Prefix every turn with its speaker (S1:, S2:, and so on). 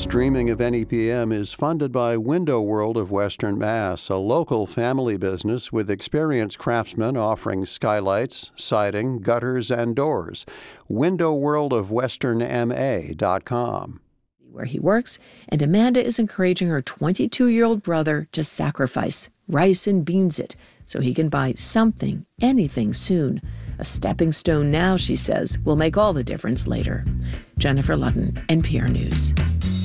S1: streaming of NEPM is funded by Window World of Western Mass, a local family business with experienced craftsmen offering skylights, siding, gutters, and doors. WindowWorldOfWesternMA.com.
S2: Where he works, and Amanda is encouraging her 22-year-old brother to sacrifice, rice and beans it, so he can buy something, anything soon. A stepping stone now, she says, will make all the difference later. Jennifer Ludden, NPR News.